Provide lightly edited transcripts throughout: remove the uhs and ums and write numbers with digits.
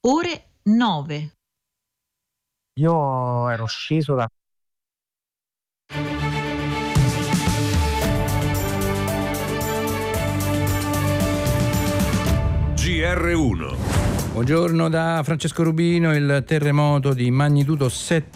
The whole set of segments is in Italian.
ore 9. Io ero sceso da GR1. Buongiorno da Francesco Rubino. Il terremoto di magnitudo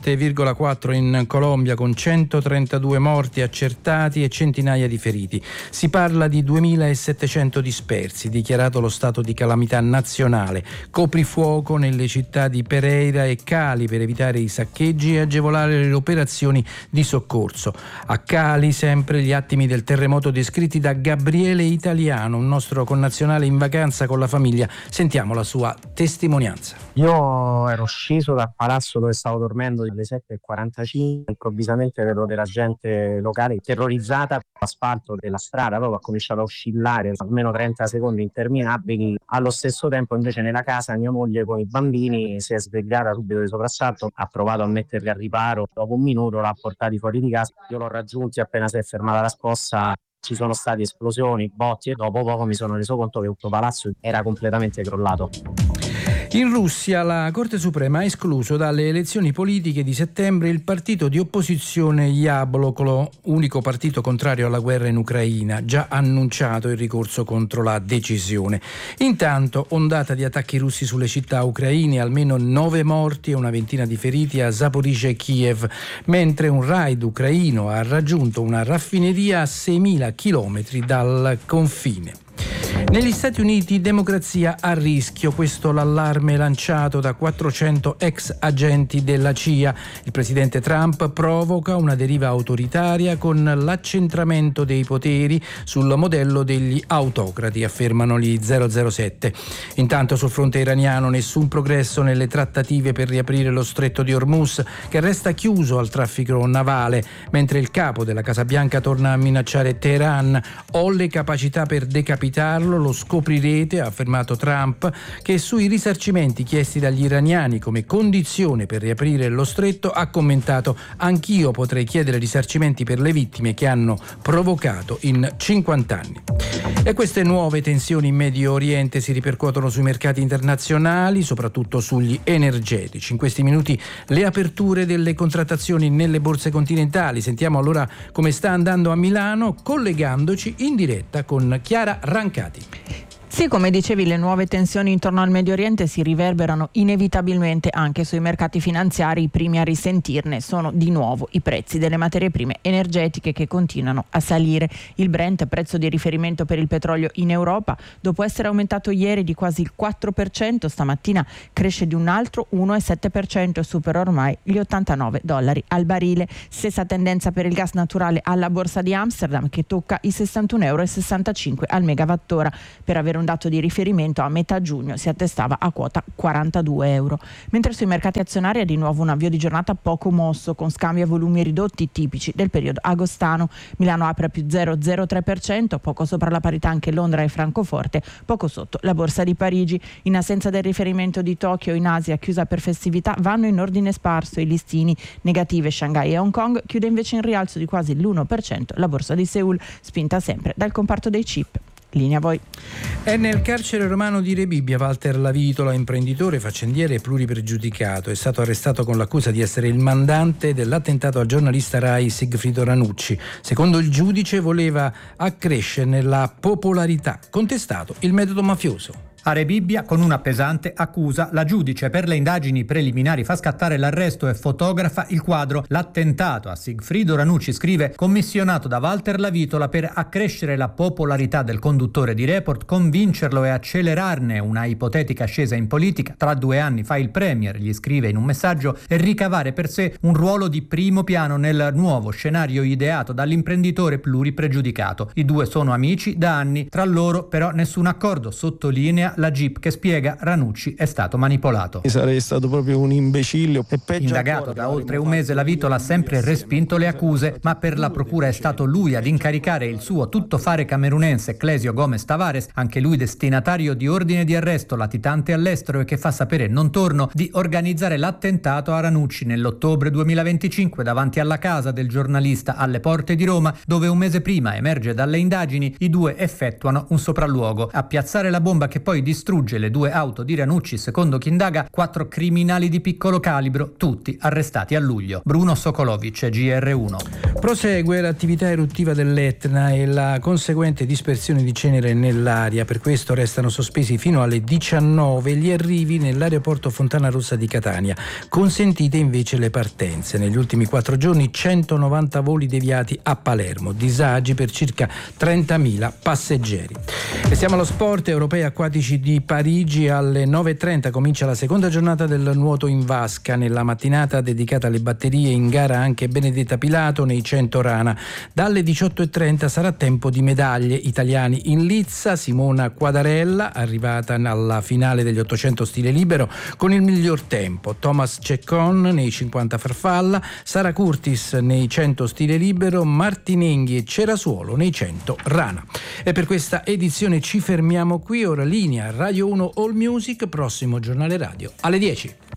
7,4 in Colombia con 132 morti accertati e centinaia di feriti. Si parla di 2.700 dispersi, dichiarato lo stato di calamità nazionale. Coprifuoco nelle città di Pereira e Cali per evitare i saccheggi e agevolare le operazioni di soccorso. A Cali sempre gli attimi del terremoto descritti da Gabriele Italiano, un nostro connazionale in vacanza con la famiglia. Sentiamo la sua testimonianza. Io ero sceso dal palazzo dove stavo dormendo alle 7:45, improvvisamente vedo della gente locale terrorizzata. L'asfalto della strada proprio ha cominciato a oscillare almeno 30 secondi interminabili. Allo stesso tempo invece nella casa mia moglie con i bambini si è svegliata subito di soprassalto, ha provato a metterli al riparo, dopo un minuto l'ha portati fuori di casa, io l'ho raggiunti appena si è fermata la scossa. Ci sono stati esplosioni, botti e dopo poco mi sono reso conto che tutto il palazzo era completamente crollato. In Russia la Corte Suprema ha escluso dalle elezioni politiche di settembre il partito di opposizione Yabloko, unico partito contrario alla guerra in Ucraina, già annunciato il ricorso contro la decisione. Intanto, ondata di attacchi russi sulle città ucraine, almeno 9 morti e una ventina di feriti a Zaporizhzhia e Kiev, mentre un raid ucraino ha raggiunto una raffineria a 6.000 chilometri dal confine. Negli Stati Uniti democrazia a rischio, questo l'allarme lanciato da 400 ex agenti della CIA. Il presidente Trump provoca una deriva autoritaria con l'accentramento dei poteri sul modello degli autocrati, affermano gli 007. Intanto sul fronte iraniano nessun progresso nelle trattative per riaprire lo stretto di Hormuz, che resta chiuso al traffico navale, mentre il capo della Casa Bianca torna a minacciare Teheran. Ho le capacità per decapitarlo, lo scoprirete, ha affermato Trump, che sui risarcimenti chiesti dagli iraniani come condizione per riaprire lo stretto ha commentato: anch'io potrei chiedere risarcimenti per le vittime che hanno provocato in 50 anni. E queste nuove tensioni in Medio Oriente si ripercuotono sui mercati internazionali, soprattutto sugli energetici. In questi minuti le aperture delle contrattazioni nelle borse continentali. Sentiamo allora come sta andando a Milano, collegandoci in diretta con Chiara Rancati. Sì, come dicevi, le nuove tensioni intorno al Medio Oriente si riverberano inevitabilmente anche sui mercati finanziari. I primi a risentirne sono di nuovo i prezzi delle materie prime energetiche che continuano a salire. Il Brent, prezzo di riferimento per il petrolio in Europa, dopo essere aumentato ieri di quasi il 4%, stamattina cresce di un altro 1,7% e supera ormai gli $89 al barile. Stessa tendenza per il gas naturale alla borsa di Amsterdam, che tocca i 61,65 € al megawattora. Per avere un dato di riferimento, a metà giugno si attestava a quota 42 €. Mentre sui mercati azionari è di nuovo un avvio di giornata poco mosso, con scambi a volumi ridotti tipici del periodo agostano. Milano apre a più 0,03%, poco sopra la parità anche Londra e Francoforte, poco sotto la borsa di Parigi. In assenza del riferimento di Tokyo, in Asia chiusa per festività, vanno in ordine sparso i listini. Negative Shanghai e Hong Kong, chiude invece in rialzo di quasi l'1% la borsa di Seoul, spinta sempre dal comparto dei chip. Linea a voi. È nel carcere romano di Rebibbia Walter Lavitola, imprenditore, faccendiere e pluripregiudicato. È stato arrestato con l'accusa di essere il mandante dell'attentato al giornalista Rai Sigfrido Ranucci. Secondo il giudice voleva accrescerne la popolarità, contestato il metodo mafioso. A Rebibbia, con una pesante accusa, la giudice per le indagini preliminari fa scattare l'arresto e fotografa il quadro "L'attentato a Sigfrido Ranucci", scrive, commissionato da Walter Lavitola per accrescere la popolarità del conduttore di Report, convincerlo e accelerarne una ipotetica ascesa in politica. Tra 2 anni fa il premier, gli scrive in un messaggio, e ricavare per sé un ruolo di primo piano nel nuovo scenario ideato dall'imprenditore pluripregiudicato. I due sono amici da anni, tra loro però nessun accordo, sottolinea la GIP, che spiega Ranucci è stato manipolato. Sarei stato proprio un imbecille. Indagato da oltre un mese, Lavitola ha sempre respinto le accuse, ma per la procura è stato lui ad incaricare il suo tuttofare camerunense Clesio Gomez Tavares, anche lui destinatario di ordine di arresto latitante all'estero e che fa sapere non torno, di organizzare l'attentato a Ranucci nell'ottobre 2025 davanti alla casa del giornalista alle porte di Roma, dove un mese prima, emerge dalle indagini, i due effettuano un sopralluogo. A piazzare la bomba, che poi poi distrugge le 2 auto di Ranucci. Secondo chi indaga, 4 criminali di piccolo calibro, tutti arrestati a luglio. Bruno Sokolovic, GR1. Prosegue l'attività eruttiva dell'Etna e la conseguente dispersione di cenere nell'aria. Per questo restano sospesi fino alle 19 gli arrivi nell'aeroporto Fontana Rossa di Catania. Consentite invece le partenze. Negli ultimi 4 giorni 190 voli deviati a Palermo. Disagi per circa 30.000 passeggeri. E siamo allo sport. Europei acquatici di Parigi. Alle 9.30 comincia la seconda giornata del nuoto in vasca. Nella mattinata dedicata alle batterie in gara anche Benedetta Pilato nei 100 rana. Dalle 18.30 sarà tempo di medaglie. Italiani in lizza: Simona Quadarella, arrivata alla finale degli 800 stile libero con il miglior tempo, Thomas Ceccon nei 50 farfalla, Sara Curtis nei 100 stile libero, Martinenghi e Cerasuolo nei 100 rana. E per questa edizione ci fermiamo qui. Ora linea Radio 1 All Music, prossimo giornale radio alle 10.